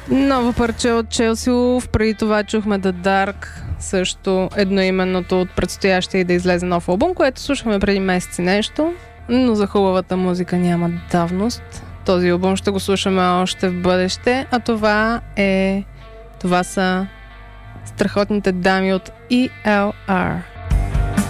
Ново парче от Челси Улф. Преди това чухме The Dark, също едноименното от предстоящия да излезе нов албум, което слушахме преди месеци нещо, но за хубавата музика няма давност. Този албум ще го слушаме още в бъдеще, а това са страхотните дами от ELR.